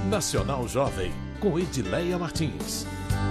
Nacional Jovem, com Edileia Martins.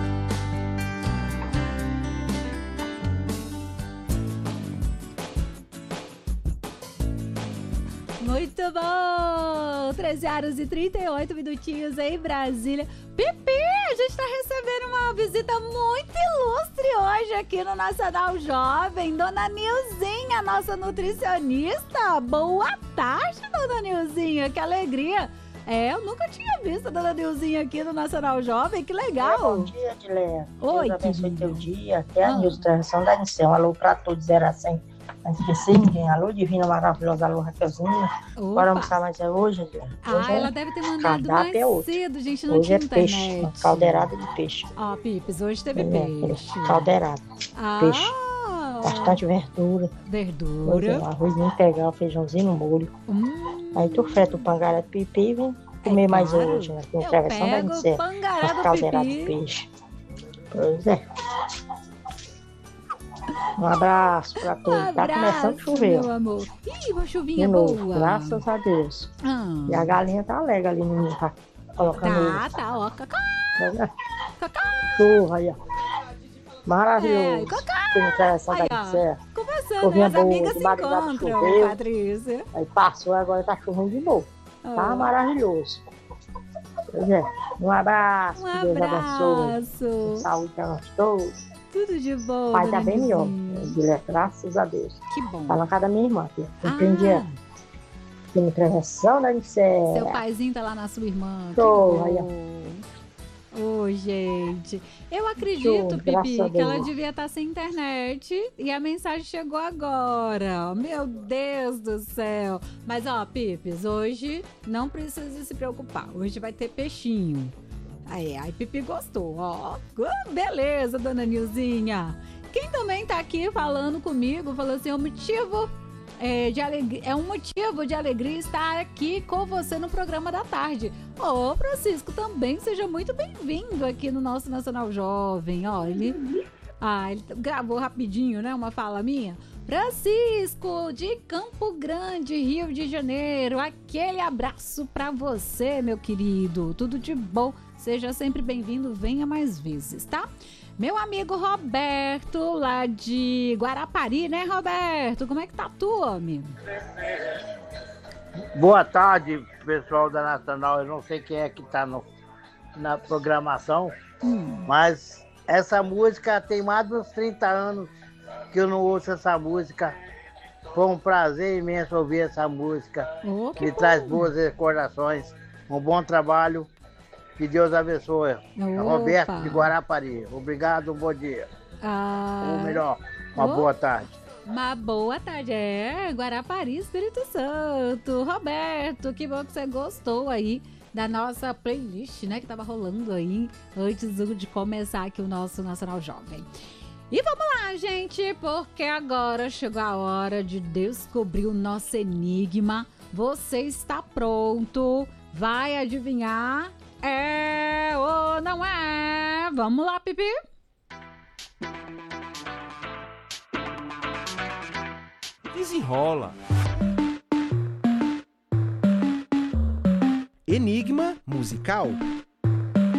Muito bom! 13 horas e 38 minutinhos em Brasília. Pipi, a gente está recebendo uma visita muito ilustre hoje aqui no Nacional Jovem. Dona Nilzinha, nossa nutricionista. Boa tarde, Dona Nilzinha. Que alegria. Eu nunca tinha visto a Dona Nilzinha aqui no Nacional Jovem. Que legal. Bom dia, Edileia. Oi, Deus abençoe querida. teu dia. Até a Nilson, transmissão da Nicel. Alô pra todos, 0 a 100. Não esqueci ninguém. Alô, divina, maravilhosa. Alô, Raquelzinha. Bora almoçar mais hoje, Edileia. Hoje ela deve ter mandado mais cedo. Gente, não hoje tinha é peixe, internet. uma caldeirada de peixe. Ó, Pipes, hoje teve peixe. Caldeirada. Peixe. Bastante verdura. Hoje é Verdura. um arrozinho integral, feijãozinho no molho. Aí tu freta o pangaré do pipi e vem comer mais claro. hoje, né? Tem Eu travessão da pego Nicel. pangaré do Uma caldeirada de pipi. peixe. Pois é. Um abraço pra todos. Tá começando a chover. Meu amor. Ih, uma De chuvinha novo, boa. graças a Deus. E a galinha tá alegre ali no ninho, tá colocando Tá, ó. Cacá, ovo. cacá. Chuva aí, ó. Maravilhoso. Cacá. Tem travessão Aí, da ó. Nicel. Conversando, Chuvinha as boa, amigas de se madrugada encontram, choveu. Patrícia. Aí passou, agora tá chovendo de novo. Tá maravilhoso. Pois é. Um abraço. Um Que Deus abençoe. abraço. Saúde pra nós todos. Tudo de bom, O pai tá dona bem melhor. Nilzinha. Graças a Deus. Que bom. Tá na casa da minha irmã. Compreendia. Ah, Tem travessão da Nicel. seu paizinho tá lá na sua irmã. Tô, aí, Ô, gente. Eu acredito, Tô, graças Pipi, a que ela Deus. devia estar sem internet e a mensagem chegou agora. Meu Deus do céu. Mas, ó, Pipis, hoje não precisa se preocupar. Hoje vai ter peixinho. Aí Pipi gostou, ó. Beleza, dona Nilzinha. Quem também tá aqui falando comigo, falou assim, é um motivo de alegria estar aqui com você no programa da tarde. Ô, Francisco, também seja muito bem-vindo aqui no nosso Nacional Jovem. Ó, ele gravou rapidinho, né? Uma fala minha. Francisco, de Campo Grande, Rio de Janeiro. Aquele abraço pra você, meu querido. Tudo de bom. Seja sempre bem-vindo. Venha mais vezes, tá? Meu amigo Roberto, lá de Guarapari, né, Roberto? Como é que tá tu, amigo? Boa tarde, pessoal da Nacional. Eu não sei quem é que tá na programação, mas essa música tem mais de uns 30 anos que eu não ouço essa música. Foi um prazer imenso ouvir essa música. Me traz boas recordações. Um bom trabalho. Que Deus abençoe. Roberto de Guarapari. Obrigado, um bom dia. Ou melhor, uma boa tarde. Uma boa tarde. Guarapari, Espírito Santo. Roberto, que bom que você gostou aí da nossa playlist, né? Que tava rolando aí antes de começar aqui o nosso Nacional Jovem. E vamos lá, gente, porque agora chegou a hora de descobrir o nosso enigma. Você está pronto? Vai adivinhar? É ou não é? Vamos lá, Pipi? Desenrola. Enigma musical.